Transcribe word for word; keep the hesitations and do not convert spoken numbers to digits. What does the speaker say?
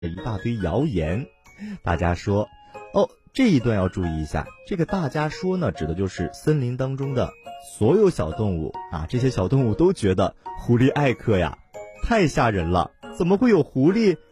一大堆谣言。大家说，哦，这一段要注意一下，这个大家说呢，指的就是森林当中的所有小动物啊，这些小动物都觉得狐狸艾克呀太吓人了，怎么会有狐狸